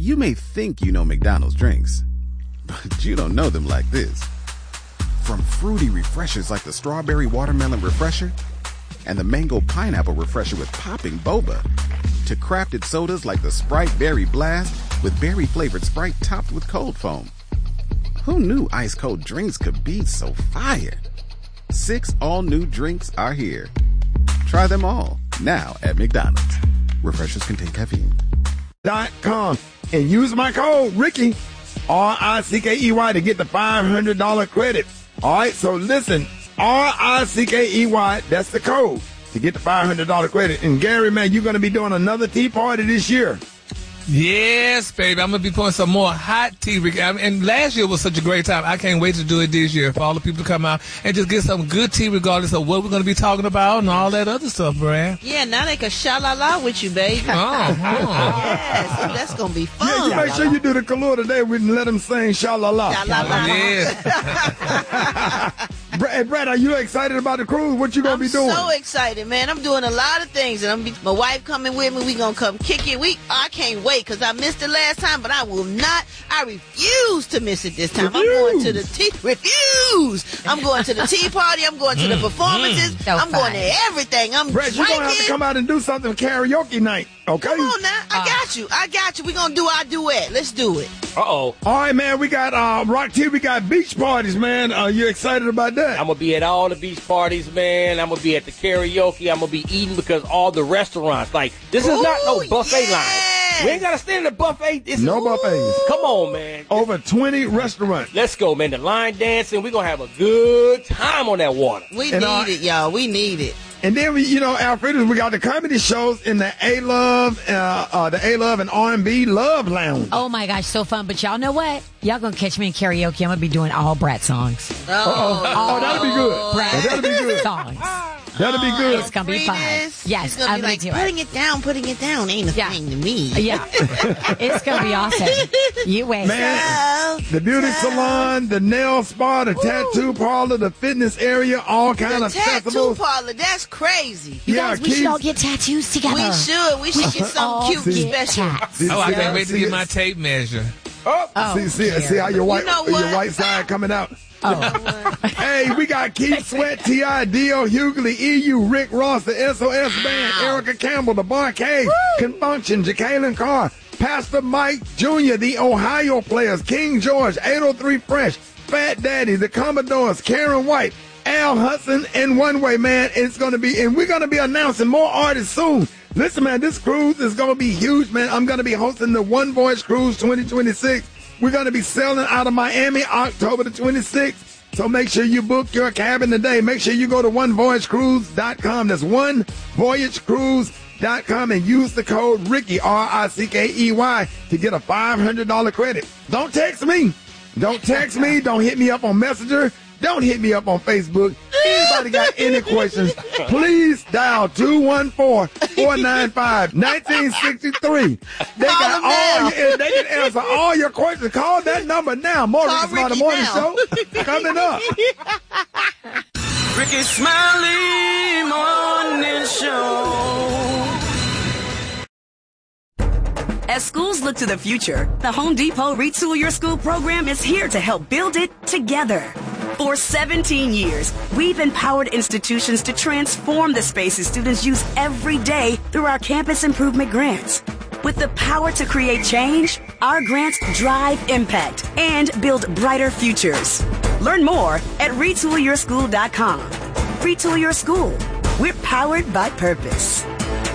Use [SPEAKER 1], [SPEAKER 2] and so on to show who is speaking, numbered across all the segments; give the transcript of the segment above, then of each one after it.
[SPEAKER 1] You may think you know McDonald's drinks, but you don't know them like this. From fruity refreshers like the Strawberry Watermelon Refresher and the Mango Pineapple Refresher with popping boba, to crafted sodas like the Sprite Berry Blast with berry-flavored Sprite topped with cold foam. Who knew ice-cold drinks could be so fire? 6 all-new drinks are here. Try them all, now at McDonald's. Refreshers contain caffeine.
[SPEAKER 2] .com and use my code Ricky, RICKEY, to get the $500 credit. All right, so listen, RICKEY, that's the code to get the $500 credit. And Gary, man, you're going to be doing another tea party this year.
[SPEAKER 3] Yes, baby. I'm going to be pouring some more hot tea. And last year was such a great time. I can't wait to do it this year for all the people to come out and just get some good tea regardless of what we're going to be talking about and all that other stuff, Brad.
[SPEAKER 4] Yeah, now they can sha-la-la with you, baby. Yes, that's going to be fun.
[SPEAKER 2] Yeah, you make sure you do the Kahlua today. We can let them sing sha-la-la.
[SPEAKER 4] Sha-la-la.
[SPEAKER 3] Yeah.
[SPEAKER 2] Brad, are you excited about the cruise? What you going to be doing?
[SPEAKER 4] I'm so excited, man. I'm doing a lot of things. And my wife coming with me. We going to come kick it. I can't wait because I missed it last time, but I will not. I refuse to miss it this time. I'm going to the tea party. I'm going to the performances. I'm going to everything. I'm
[SPEAKER 2] Brad, you're going to have to come out and do something for karaoke night, okay?
[SPEAKER 4] Come on now. I got you. We're going to do our duet. Let's do it.
[SPEAKER 5] Uh-oh.
[SPEAKER 2] All right, man. We got Rock Tea. We got beach parties, man. Are you excited about that?
[SPEAKER 5] I'm going to be at all the beach parties, man. I'm going to be at the karaoke. I'm going to be eating because all the restaurants, like, this is not no buffet line. We ain't got to stand in the buffet.
[SPEAKER 2] No buffets.
[SPEAKER 5] Come on, man.
[SPEAKER 2] Over 20 restaurants.
[SPEAKER 5] Let's go, man. The line dancing. We're going to have a good time on that water.
[SPEAKER 4] We need it, y'all. We need it.
[SPEAKER 2] And then Alfredo, we got the comedy shows in the A-Love and R&B Love Lounge.
[SPEAKER 6] Oh my gosh, so fun! But y'all know what? Y'all gonna catch me in karaoke. I'm gonna be doing all Brat songs.
[SPEAKER 2] Oh, that'll be good.
[SPEAKER 6] Brat
[SPEAKER 2] that'll be good.
[SPEAKER 6] songs.
[SPEAKER 2] That'll be good.
[SPEAKER 6] It's gonna be fun. Yes,
[SPEAKER 4] I'm gonna be like, putting it down ain't a thing to me.
[SPEAKER 6] Yeah, it's gonna be awesome. You wait,
[SPEAKER 2] man. The beauty salon, the nail spa, the tattoo parlor, the fitness area, all kind of festivals.
[SPEAKER 4] Tattoo parlor, that's crazy.
[SPEAKER 6] You guys, we should all get tattoos together.
[SPEAKER 4] We should get something cute and special.
[SPEAKER 3] I can't wait to get my tape measure.
[SPEAKER 2] See how your white side coming out. Hey, we got Keith Sweat, T.I., D.O. Hughley, EU, Rick Ross, the SOS Band, Erica Campbell, the Barcade, Confunction, Jacqueline Carr, Pastor Mike Jr., the Ohio Players, King George, 803 Fresh, Fat Daddy, the Commodores, Karen White, Al Hudson, and One Way, man. It's going to be, and we're going to be announcing more artists soon. Listen, man, this cruise is going to be huge, man. I'm going to be hosting the One Voyage Cruise 2026. We're going to be sailing out of Miami October the 26th. So make sure you book your cabin today. Make sure you go to onevoyagecruise.com. That's onevoyagecruise.com and use the code Ricky, RICKEY, to get a $500 credit. Don't text me. Don't hit me up on Messenger. Don't hit me up on Facebook. Anybody got any questions, please dial 214-495-1963. They can answer all your questions. Call that number now. More Ricky Smiley Morning Show coming up.
[SPEAKER 7] Ricky Smiley Morning Show.
[SPEAKER 8] As schools look to the future, the Home Depot Retool Your School program is here to help build it together. For 17 years, we've empowered institutions to transform the spaces students use every day through our campus improvement grants. With the power to create change, our grants drive impact and build brighter futures. Learn more at retoolyourschool.com. Retool Your School. We're powered by purpose.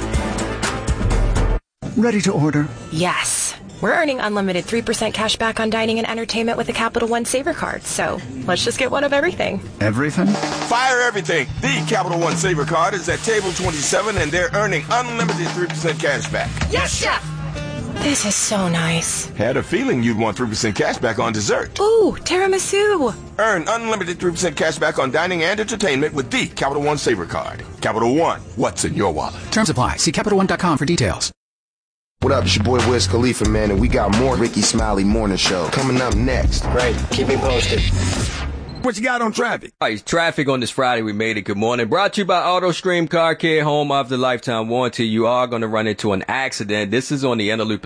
[SPEAKER 9] Ready to order?
[SPEAKER 10] Yes. We're earning unlimited 3% cash back on dining and entertainment with a Capital One Saver card, so let's just get one of everything.
[SPEAKER 9] Everything?
[SPEAKER 11] Fire everything. The Capital One Saver card is at table 27, and they're earning unlimited 3% cash back.
[SPEAKER 10] Yes, Chef! This is so nice.
[SPEAKER 11] Had a feeling you'd want 3% cash back on dessert.
[SPEAKER 10] Ooh, tiramisu.
[SPEAKER 11] Earn unlimited 3% cash back on dining and entertainment with the Capital One Saver card. Capital One, what's in your wallet?
[SPEAKER 9] Terms apply. See CapitalOne.com for details.
[SPEAKER 12] What up, it's your boy Wiz Khalifa, man, and we got more Ricky Smiley Morning Show coming up next.
[SPEAKER 13] Great. Keep me posted.
[SPEAKER 2] What you got on traffic?
[SPEAKER 14] All right, traffic on this Friday. We made it. Good morning. Brought to you by AutoStream Car Care, home of the lifetime warranty. You are going to run into an accident. This is on the Interloop